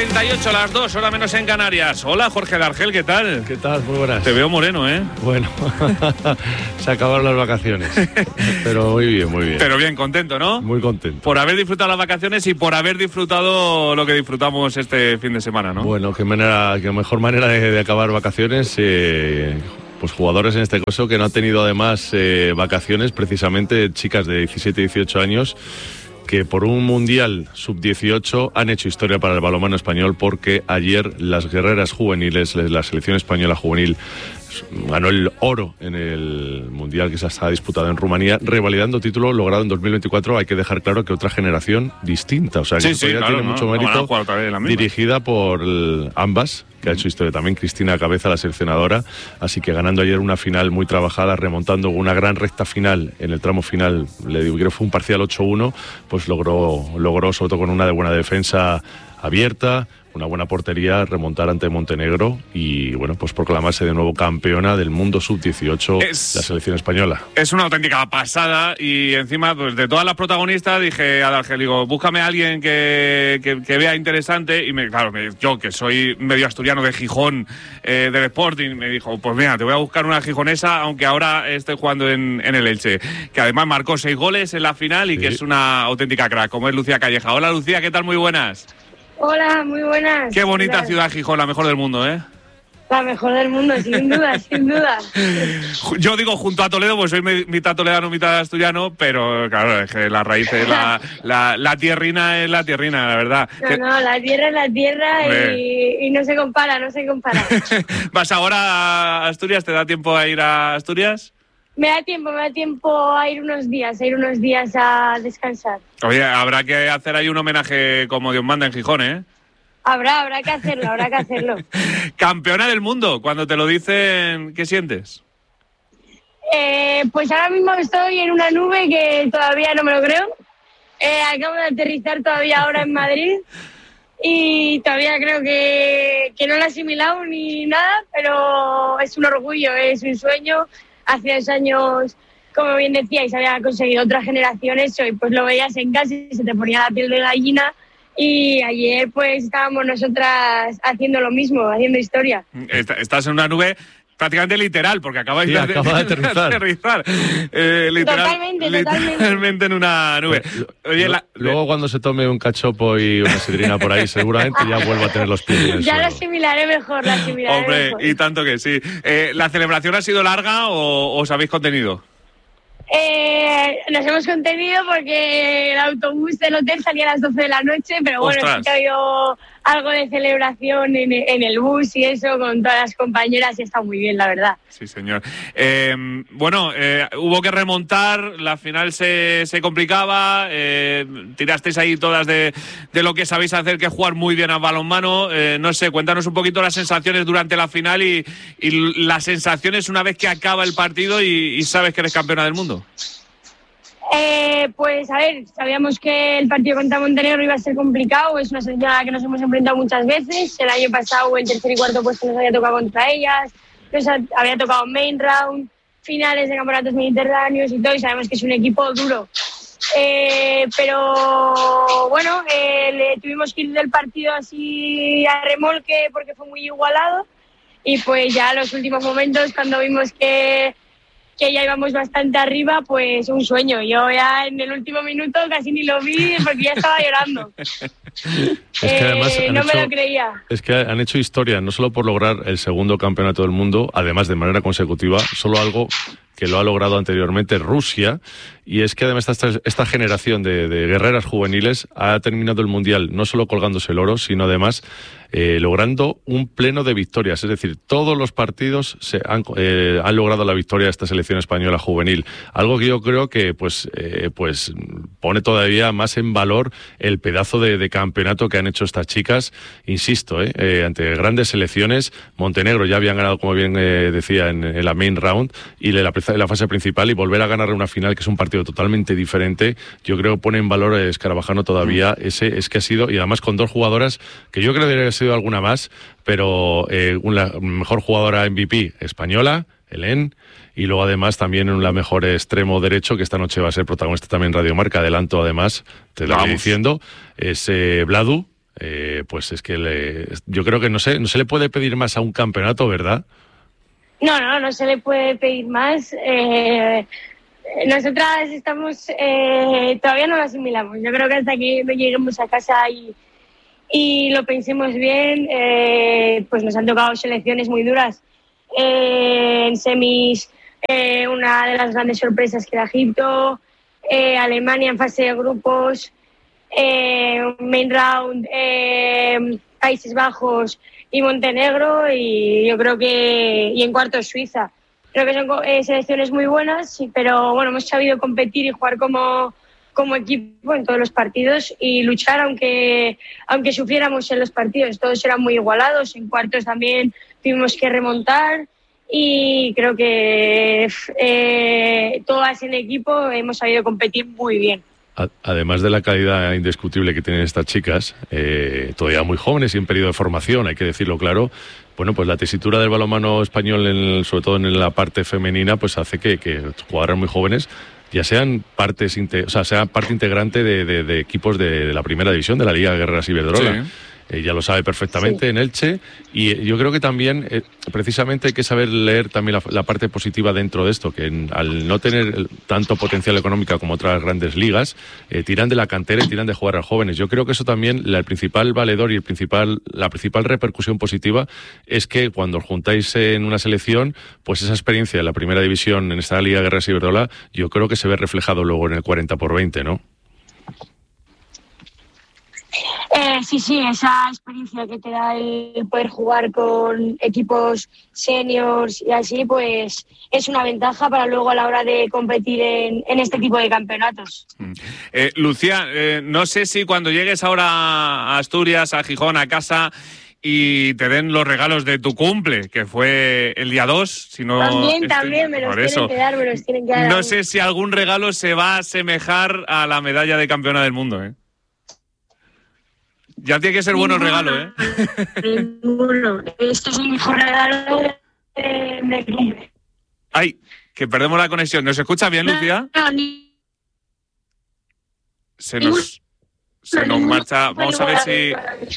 1:38, las 2, hora menos en Canarias. Hola, Jorge Dargel, ¿qué tal? ¿Qué tal? Muy buenas. Te veo moreno, ¿eh? Bueno, se acabaron las vacaciones, pero muy bien, muy bien. Pero bien, contento, ¿no? Muy contento. Por haber disfrutado las vacaciones y por haber disfrutado lo que disfrutamos este fin de semana, ¿no? Bueno, qué mejor manera de acabar vacaciones. Pues jugadores en este caso que no han tenido además vacaciones, precisamente chicas de 17 y 18 años, que por un Mundial Sub-18 han hecho historia para el balonmano español, porque ayer las guerreras juveniles, la selección española juvenil, ganó el oro en el Mundial que se ha disputado en Rumanía, revalidando título logrado en 2024. Hay que dejar claro que otra generación distinta, o sea, que claro, tiene mucho mérito, dirigida por ambas, que ha hecho historia también Cristina Cabeza, la seleccionadora, así que ganando ayer una final muy trabajada, remontando una gran recta final en el tramo final, le digo, creo que fue un parcial 8-1, pues logró sobre todo con una de buena defensa abierta, una buena portería, remontar ante Montenegro y, bueno, pues proclamarse de nuevo campeona del mundo sub-18, la selección española. Es una auténtica pasada y encima, pues de todas las protagonistas, dije a Dargel, digo, búscame a alguien que vea interesante y yo que soy medio asturiano de Gijón, del Sporting, me dijo, pues mira, te voy a buscar una gijonesa, aunque ahora esté jugando en el Elche, que además marcó 6 goles en la final y que es una auténtica crack, como es Lucía Calleja. Hola Lucía, ¿qué tal? Muy buenas. Hola, muy buenas. Qué bonita ciudad Gijón, la mejor del mundo, ¿eh? La mejor del mundo, sin duda, sin duda. Yo digo junto a Toledo, pues soy mitad toledano, mitad asturiano, pero claro, es que la raíz es la tierrina es la tierrina, la verdad. No, la tierra es la tierra y no se compara, no se compara. ¿Vas ahora a Asturias? ¿Te da tiempo a ir a Asturias? Me da tiempo a ir unos días a descansar. Oye, habrá que hacer ahí un homenaje como Dios manda en Gijón, ¿eh? Habrá que hacerlo. Campeona del mundo, cuando te lo dicen, ¿qué sientes? Pues ahora mismo estoy en una nube que todavía no me lo creo. Acabo de aterrizar todavía ahora en Madrid y todavía creo que no lo he asimilado ni nada, pero es un orgullo, es un sueño. Hace 2 años, como bien decíais, había conseguido otra generación eso y pues lo veías en casa y se te ponía la piel de gallina, y ayer pues estábamos nosotras haciendo lo mismo, haciendo historia. Estás en una nube prácticamente literal, porque acabáis de aterrizar. Literalmente en una nube. Oye, luego cuando se tome un cachopo y una sidrina por ahí, seguramente ya vuelva a tener los pies en el suelo. Lo asimilaré mejor, Hombre, y tanto que sí. ¿La celebración ha sido larga o os habéis contenido? Nos hemos contenido porque el autobús del hotel salía a las 12 de la noche, pero bueno, sí que ha habido algo de celebración en el bus y eso, con todas las compañeras, y está muy bien, la verdad. Sí, señor. Hubo que remontar, la final se complicaba, tirasteis ahí todas de lo que sabéis hacer, que es jugar muy bien al balonmano. No sé, cuéntanos un poquito las sensaciones durante la final y las sensaciones una vez que acaba el partido y sabes que eres campeona del mundo. Pues a ver, sabíamos que el partido contra Montenegro iba a ser complicado, es una selección a la que nos hemos enfrentado muchas veces. El año pasado el tercer y cuarto puesto nos había tocado contra ellas, nos había tocado main round, finales de campeonatos mediterráneos y todo, y sabemos que es un equipo duro. Pero bueno, tuvimos que ir del partido así a remolque porque fue muy igualado, y pues ya en los últimos momentos, cuando vimos que ya íbamos bastante arriba, pues un sueño. Yo ya en el último minuto casi ni lo vi porque ya estaba llorando. Es que además me lo creía. Es que han hecho historia, no solo por lograr el segundo campeonato del mundo, además de manera consecutiva, solo algo que lo ha logrado anteriormente Rusia, y es que además esta generación de guerreras juveniles ha terminado el Mundial no solo colgándose el oro, sino además logrando un pleno de victorias. Es decir, todos los partidos han logrado la victoria de esta selección española juvenil. Algo que yo creo que pues pone todavía más en valor el pedazo de campeonato que han hecho estas chicas. Insisto, ante grandes selecciones. Montenegro ya habían ganado, como bien decía, en la main round y en la fase principal, y volver a ganar una final, que es un partido totalmente diferente, yo creo que pone en valor Escarabajano todavía es que ha sido, y además con 2 jugadoras que yo creo que debería haber sido alguna más, pero una mejor jugadora MVP española, Helen, y luego además también la mejor extremo derecho, que esta noche va a ser protagonista también en Radio Marca, adelanto además, te lo voy diciendo, es Vladu, pues es que yo creo que no se le puede pedir más a un campeonato, ¿verdad? No se le puede pedir más. Nosotras estamos, todavía no lo asimilamos. Yo creo que hasta que no lleguemos a casa y lo pensemos bien, pues nos han tocado selecciones muy duras. En semis, una de las grandes sorpresas que era Egipto, Alemania en fase de grupos, main round, Países Bajos y Montenegro, y yo creo que y en cuartos Suiza. Creo que son selecciones muy buenas, pero bueno, hemos sabido competir y jugar como equipo en todos los partidos y luchar aunque sufriéramos en los partidos. Todos eran muy igualados, en cuartos también tuvimos que remontar y creo que todas en equipo hemos sabido competir muy bien. Además de la calidad indiscutible que tienen estas chicas, todavía muy jóvenes y en periodo de formación, hay que decirlo claro, bueno, pues la tesitura del balonmano español, sobre todo en la parte femenina, pues hace que jugadoras muy jóvenes ya sean parte integrante de equipos de la primera división de la Liga Guerreras Iberdrola. Sí. Ya lo sabe perfectamente, sí. En Elche, y yo creo que también precisamente hay que saber leer también la parte positiva dentro de esto, que al no tener tanto potencial económico como otras grandes ligas, tiran de la cantera y tiran de jugar a jóvenes. Yo creo que eso también, el principal valedor y la principal repercusión positiva es que cuando os juntáis en una selección, pues esa experiencia de la primera división en esta Liga Guerreras Iberdrola, yo creo que se ve reflejado luego en el 40/20, ¿no? Sí, esa experiencia que te da el poder jugar con equipos seniors y así, pues es una ventaja para luego a la hora de competir en este tipo de campeonatos. Lucía, no sé si cuando llegues ahora a Asturias, a Gijón, a casa, y te den los regalos de tu cumple, que fue el día 2, si no... También, me los tienen que dar. No sé si algún regalo se va a asemejar a la medalla de campeona del mundo, ¿eh? Ya tiene que ser bueno el regalo, ¿eh? Ninguno. Esto es el mejor regalo de cumple. Ay, que perdemos la conexión. ¿Nos escucha bien, Lucía? Se nos marcha. Vamos a ver si...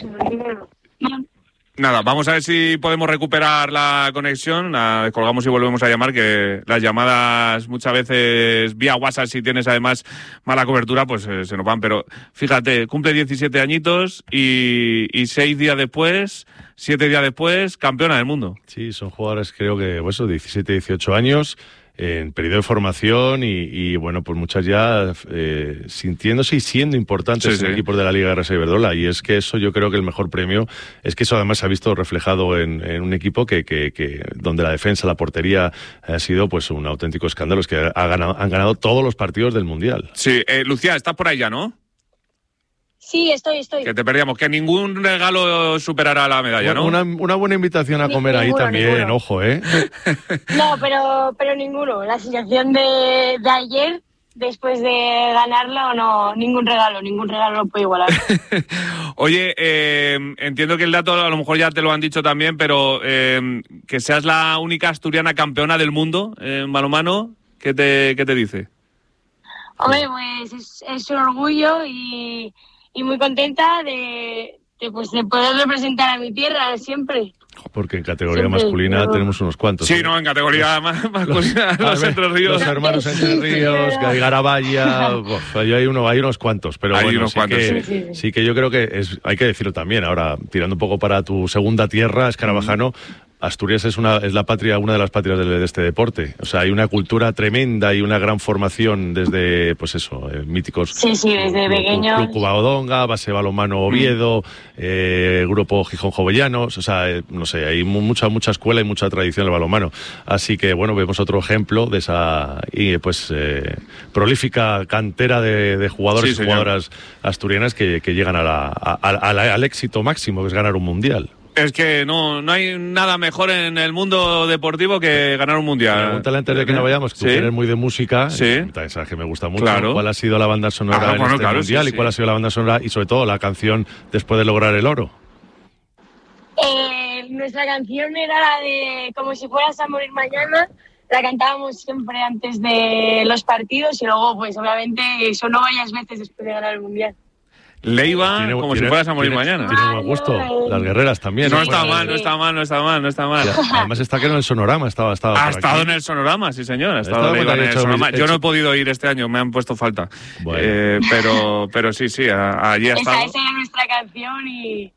Nada, vamos a ver si podemos recuperar la conexión. La descolgamos y volvemos a llamar, que las llamadas muchas veces vía WhatsApp, si tienes además mala cobertura, pues se nos van. Pero fíjate, cumple 17 añitos y 7 días después, campeona del mundo. Sí, son jugadoras, creo que 17, 18 años, en periodo de formación y bueno, pues muchas ya sintiéndose y siendo importantes en equipos de la Liga Guerreras Iberdrola. Y es que eso, yo creo que el mejor premio es que eso además se ha visto reflejado en un equipo que donde la defensa, la portería ha sido pues un auténtico escándalo, es que han ganado todos los partidos del Mundial. Sí, Lucía, estás por ahí ya, ¿no? Sí, estoy. Que te perdíamos, que ningún regalo superará la medalla, ¿no? Una buena invitación a comer ahí también, ninguno. Ojo, ¿eh? No, pero ninguno. La sensación de ayer, después de ganarla, o no, ningún regalo lo puede igualar. Oye, entiendo que el dato a lo mejor ya te lo han dicho también, pero que seas la única asturiana campeona del mundo en balonmano, ¿qué te dice? Hombre, pues es un orgullo y muy contenta de poder representar a mi tierra siempre. Porque en categoría masculina tenemos unos cuantos. Sí, ¿no? En categoría masculina, los Entre Ríos. Los hermanos Entre Ríos, Garabaya, hay unos cuantos. Pero hay bueno, unos cuantos, sí que yo creo que hay que decirlo también. Ahora, tirando un poco para tu segunda tierra, Escarabajano, Asturias es una de las patrias de este deporte. O sea, hay una cultura tremenda y una gran formación desde, pues eso, míticos. Sí, desde pequeño. Club Covadonga, Base Balonmano Oviedo, Grupo Gijón Jovellanos. O sea, no sé, hay mucha escuela y mucha tradición del balonmano. Así que, bueno, vemos otro ejemplo de esa prolífica cantera de jugadores y jugadoras asturianas que llegan al éxito máximo, que es ganar un mundial. Es que no hay nada mejor en el mundo deportivo que ganar un mundial. Pregúntale antes de que nos vayamos, que tú eres muy de música, también sabes que me gusta mucho, claro. ¿Cuál ha sido la banda sonora en este mundial y cuál ha sido la banda sonora y sobre todo la canción después de lograr el oro? Nuestra canción era la de Como si fueras a morir mañana. La cantábamos siempre antes de los partidos y luego, pues obviamente, sonó varias veces después de ganar el mundial. Leiva, como si fueras a morir mañana. Tiene un buen gusto. Las guerreras también. No está mal. Además está que en el Sonorama estaba ha estado en el Sonorama, sí señor. Ha estado Leiva en el Sonorama. Yo no he podido ir este año, me han puesto falta. Bueno. Pero sí, allí ha estado. Esa era nuestra canción y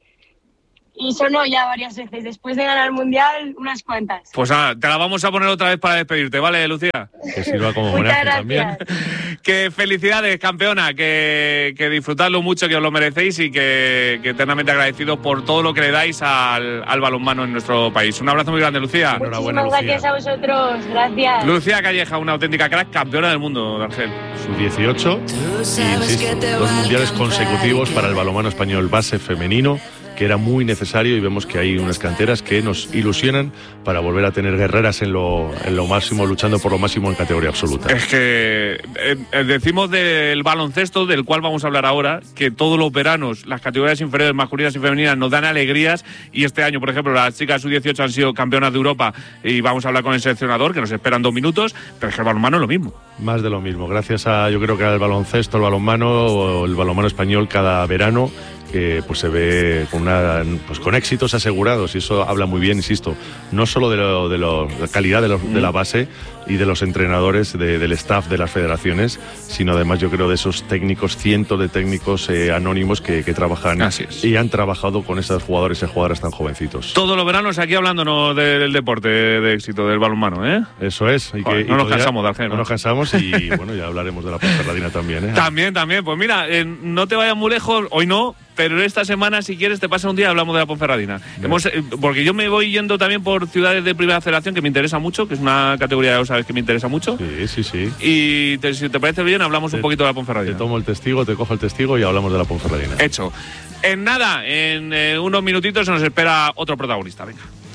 sonó ya varias veces. Después de ganar el Mundial, unas cuantas. Pues nada, te la vamos a poner otra vez para despedirte, ¿vale, Lucía? Que sirva como homenaje también. Que felicidades, campeona, que disfrutadlo mucho, que os lo merecéis y que eternamente agradecidos por todo lo que le dais al balonmano en nuestro país. Un abrazo muy grande, Lucía. Muchísimas gracias a vosotros, gracias. Lucía Calleja, una auténtica crack, campeona del mundo, Dargel. Su 18 y, insisto, 2 mundiales consecutivos para el balonmano español base femenino, que era muy necesario, y vemos que hay unas canteras que nos ilusionan para volver a tener guerreras en lo máximo, luchando por lo máximo en categoría absoluta. Es que decimos del baloncesto, del cual vamos a hablar ahora, que todos los veranos las categorías inferiores masculinas y femeninas nos dan alegrías, y este año, por ejemplo, las chicas sub-18 han sido campeonas de Europa y vamos a hablar con el seleccionador, que nos esperan 2 minutos, pero es que el balonmano es lo mismo. Más de lo mismo, gracias a, yo creo que al baloncesto, el balonmano español cada verano, que pues se ve con éxitos asegurados, y eso habla muy bien, insisto, no solo de la calidad de la base y de los entrenadores, del staff de las federaciones, sino además, yo creo, de esos técnicos, cientos de técnicos anónimos que trabajan y han trabajado con esos jugadores y jugadoras tan jovencitos. Todos los veranos aquí hablándonos del deporte de éxito, del balonmano, ¿eh? Eso es. No nos cansamos, Dargel. No nos cansamos y bueno, ya hablaremos de la Ponferradina también, ¿eh? También. Pues mira, no te vayas muy lejos, hoy no, pero esta semana, si quieres, te pasa un día y hablamos de la Ponferradina. Porque yo me voy yendo también por ciudades de Primera Federación, que me interesa mucho, que es una categoría, ya sabes, que me interesa mucho. Sí. Y si te parece bien, hablamos un poquito de la Ponferradina. Te tomo el testigo, te cojo el testigo y hablamos de la Ponferradina. Hecho. En nada, en unos minutitos se nos espera otro protagonista. Venga.